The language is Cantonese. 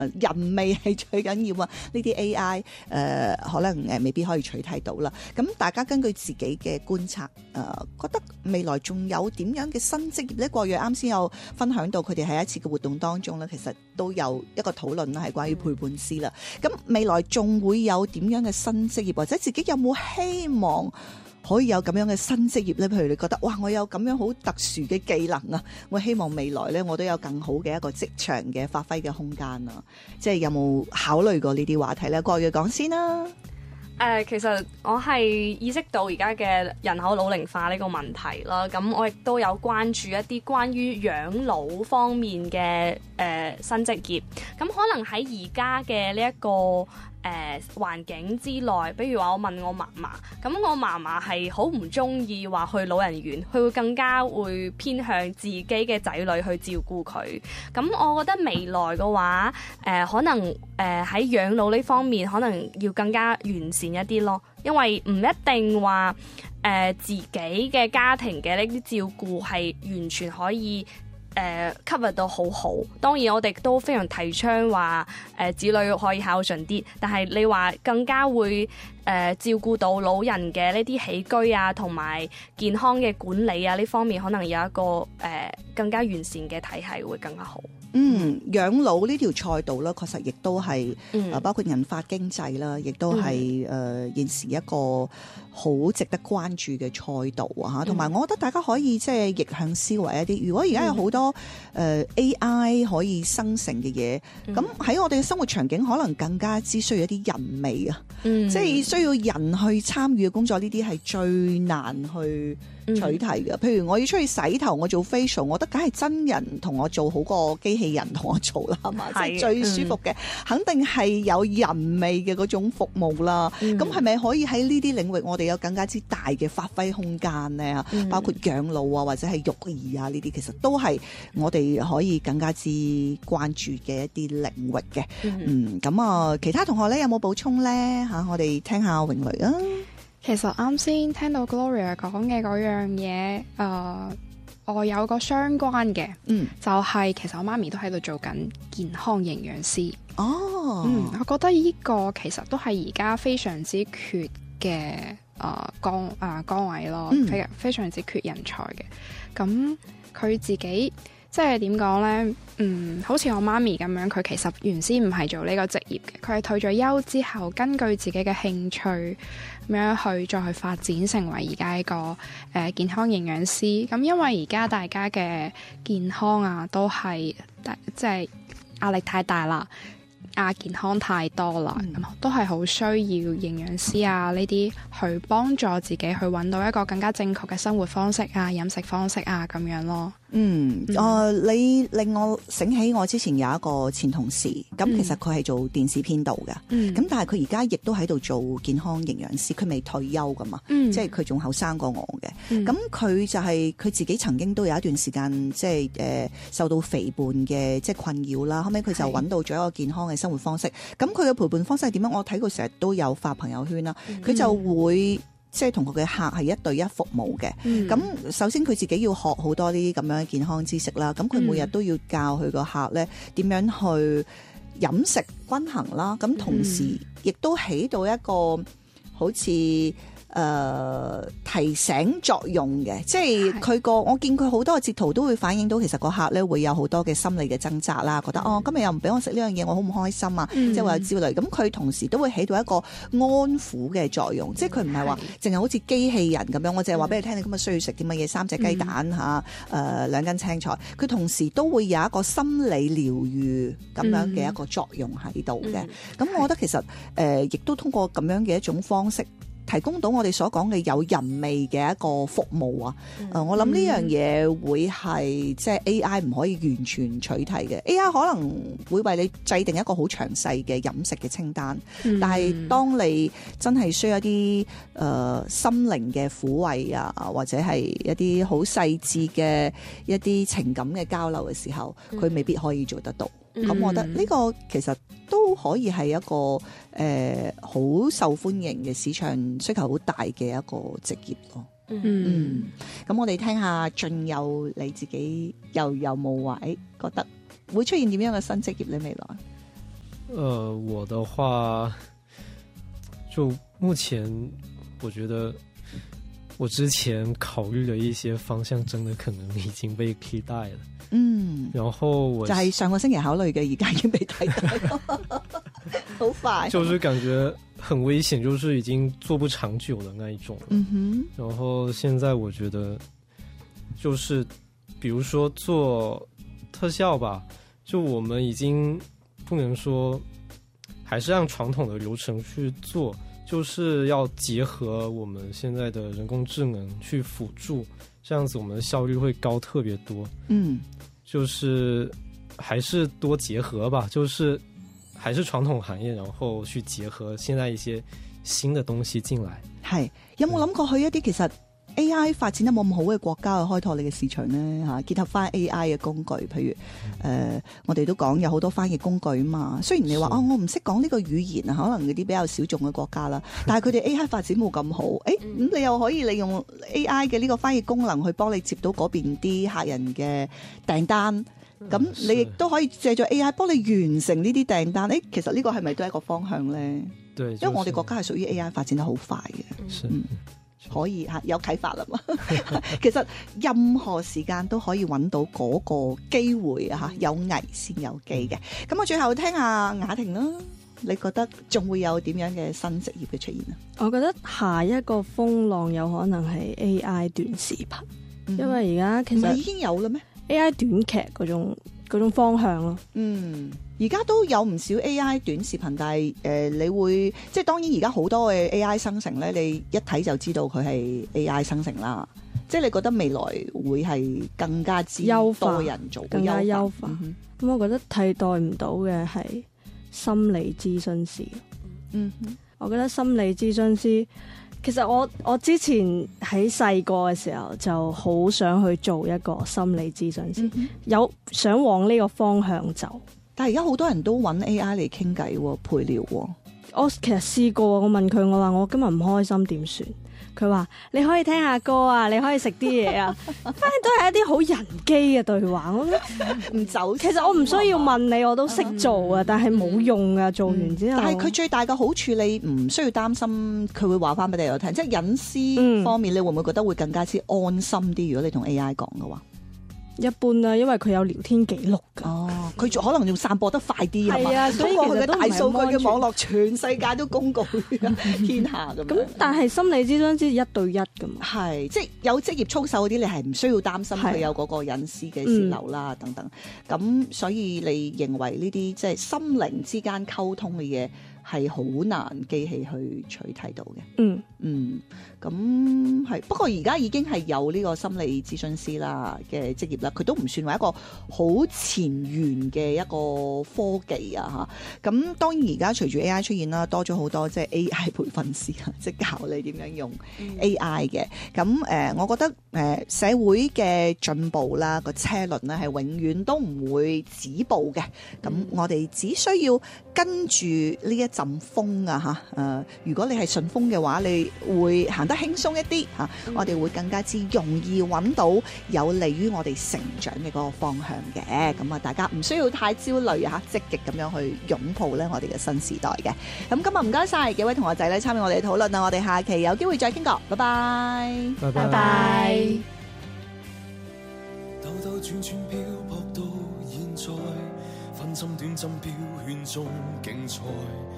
人味係最緊要啊！呢啲 AI 可能未必可以取替到啦。咁大家根據自己嘅觀察，覺得未來仲有點樣嘅新職業咧？國瑞啱先有分享到，佢哋喺一次嘅活動當中咧，其實都有一個討論啦，係關於陪伴師啦。咁未來仲會有點樣嘅新職業，或者自己有冇希望可以有咁樣嘅新職業咧？譬如你覺得哇，我有咁樣好特殊嘅技能啊，我希望未來咧我都有更好嘅一個職場嘅發揮嘅空間啊！即係有冇考慮過呢啲話題咧？國瑞講先啦。 其實我係意識到而家嘅人口老齡化呢個問題啦，咁我亦都有關注一啲關於養老方面嘅新職業，咁可能喺而家嘅呢一個環境之內，比如話我問我嫲嫲，咁我嫲嫲係好唔中意話去老人院，佢會更加會偏向自己嘅仔女去照顧佢。咁我覺得未來嘅話，可能喺養老呢方面，可能要更加完善一啲咯，因為唔一定話自己嘅家庭嘅呢啲照顧係完全可以cover 到好好。當然我哋都非常提倡話子女可以孝順啲，但係你話更加會照顧到老人嘅呢啲起居啊同埋健康嘅管理啊呢方面，可能有一個更加完善嘅體系會更加好。 養老呢條賽道咧，確實亦都係包括銀髮經濟啦，亦都係現時一個好值得關注嘅賽道啊！同埋我覺得大家可以即係逆向思維一啲。如果而家有好多AI 可以生成嘅嘢，咁喺我哋嘅生活場景可能更加之需要一啲人味啊！即係需要人去參與嘅工作，呢啲係最難去取替嘅。譬如我要出去洗頭，我做 facial， 我覺得梗係真人同我做好過機器人同我做啦，係嘛？即係最舒服嘅，肯定係有人味嘅嗰種服務啦。咁係咪可以喺呢啲領域，我哋有更加之大嘅發揮空間呢？包括養老啊，或者係育兒啊呢啲，其實都係我哋可以更加之關注嘅一啲領域嘅。咁啊，其他同學咧有冇補充咧？我哋聽下詠蕾啊。 其實啱先聽到 Gloria 講嘅嗰樣嘢，我有個相關嘅，就係其實我媽咪都喺度做緊健康營養師。我覺得呢個其實都係而家非常之缺嘅崗位咯，非常之缺人才嘅。咁佢自己即係點講呢？好似我媽咪咁樣，佢其實原先唔係做呢個職業嘅，佢係退咗休之後，根據自己嘅興趣咁樣去再去發展成為而家一個健康營養師。咁因為而家大家嘅健康啊都係即係壓力太大啦，亞健康太多啦，都係好需要營養師啊呢啲去幫助自己去揾到一個更加正確嘅生活方式啊、飲食方式啊咁樣咯。 你令我醒起我之前有一個前同事，咁其實佢係做電視編導嘅，咁但係佢而家亦都喺度做健康營養師，佢未退休噶嘛，即係佢仲後生過我嘅。咁佢就係佢自己曾經都有一段時間即係受到肥胖嘅即係困擾啦，後尾佢就揾到咗一個健康嘅生活方式。咁佢嘅陪伴方式係點樣？我睇佢成日都有發朋友圈啦，佢就會即係同佢嘅客係一對一服務嘅。咁首先佢自己要學好多呢啲咁樣嘅健康知識啦。咁佢每日都要教佢個客咧點樣去飲食均衡啦。咁同時亦都起到一個好似提醒作用嘅，即係佢個我見佢好多嘅截圖都會反映到，其實個客咧會有好多嘅心理嘅掙扎啦，覺得今日又唔俾我食呢樣嘢，我好唔開心啊，即係會有焦慮。咁佢同時都會起到一個安撫嘅作用，即係佢唔係話淨係好似機器人咁樣，我淨係話俾你聽，你今日需要食啲乜嘢，3隻雞蛋嚇，2斤青菜。佢同時都會有一個心理療愈咁樣嘅一個作用喺度嘅。咁我覺得其實亦都通過咁樣嘅一種方式，提供到我哋所講嘅有人味嘅一個服務啊！我諗呢樣嘢會係即係 AI 唔可以完全取替嘅。AI 可能會為你制定一個好詳細嘅飲食嘅清單，但係當你真係需要一啲心靈嘅撫慰啊，或者係一啲好細緻嘅一啲情感嘅交流嘅時候，佢未必可以做得到。咁我覺得呢個其實都可以係一個好受歡迎嘅市場需求好大嘅一個職業咯。咁我哋聽下俊佑你自己又有冇話覺得會出現點樣嘅新職業呢？未來我的话，就目前我覺得我之前考慮的一些方向，真的可能已經被替代了。然後我就係上個星期考慮嘅，而家已經被替代，好快。 就是感覺很危險，就是已經做不長久的那一種了。然後現在我覺得，就是比如說做特效吧，就我們已經不能說還是按傳統的流程去做，就是要結合我們現在的人工智能去輔助，這樣子我們的效率會高特別多。就是還是多結合吧，就是還是傳統行業，然後去結合現在一些新的東西進來。 係有冇諗過去一啲其實 AI 發展得冇咁好嘅國家去開拓你嘅市場呢？嚇，結合翻 AI 嘅工具，譬如我哋都講有好多翻譯工具啊嘛。雖然你話我唔識講呢個語言啊，可能嗰啲比較小眾嘅國家啦，但係佢哋 AI 發展冇咁好。咁你又可以利用 AI 嘅呢個翻譯功能去幫你接到嗰邊啲客人嘅訂單。咁你亦都可以借助 AI 幫你完成呢啲訂單。其實呢個係咪都係一個方向咧？ 對， 因為我哋國家係屬於 AI 發展得好快嘅。可以嚇有啟發啦嘛。其實任何時間都可以揾到嗰個機會啊，有危先有機嘅。咁我最後聽下雅婷啦，你覺得仲會有點樣嘅新職業嘅出現啊？ 我覺得下一個風浪有可能係 AI 短視頻，因為而家其實已經有啦咩？ AI 短劇嗰種方向咯。 而家都有唔少 AI 短視頻，但係你會即係當然而家好多嘅 AI 生成咧，你一睇就知道佢係 AI 生成啦。即係你覺得未來會係更加之多人做， 更加優化。咁我覺得替代唔到嘅係心理諮詢師。我覺得心理諮詢師。其實我之前喺細個嘅時候就好想去做一個心理諮詢師，有想往呢個方向走。 但係而家好多人都揾 AI 嚟傾偈喎，陪聊喎。 我其實試過，我問佢，我話我今日唔開心點算？佢話你可以聽下歌啊，你可以食啲嘢啊，反正都係一啲好人機嘅對話。我覺得唔走。其實我唔需要問你，我都識做啊，但係冇用啊。做完之後， 但係佢最大嘅好處，你唔需要擔心佢會話翻俾你有聽，即係隱私方面，你會唔會覺得會更加之安心啲？如果你同 AI 講嘅話。 一般啦，因為佢有聊天記錄㗎。 佢可能要散播得快啲係啊，所以通過佢嘅大數據嘅網絡，全世界都公告天下咁。咁但係心理諮詢師一對一㗎嘛。 係，即係有職業操守嗰啲，你係唔需要擔心佢有嗰個隱私嘅泄漏啦等等。咁所以你認為呢啲即係心靈之間溝通嘅嘢係好難機器去取替到嘅。咁係，不過而家已經係有呢個心理諮詢師啦嘅職業啦，佢都唔算話一個好前沿嘅一個科技啊嚇。咁當然而家隨住 AI 出現啦，多咗好多即係 AI 培訓師啊，即係教你點樣用 AI 嘅。咁我覺得社會嘅進步啦，個車輪咧係永遠都唔會止步嘅。咁我哋只需要跟住呢一陣風啊嚇。如果你係順風嘅話，你會行得輕鬆一啲嚇，我哋會更加之容易揾到有利於我哋成長嘅嗰個方向嘅。咁啊，大家唔需要太焦慮嚇，積極咁樣去擁抱咧我哋嘅新時代嘅。咁今日唔該晒幾位同學仔咧參與我哋嘅討論啊，我哋下期有機會再傾過，拜拜， 拜拜。 兜兜轉轉漂泊到現在，分針短針標圈中競賽。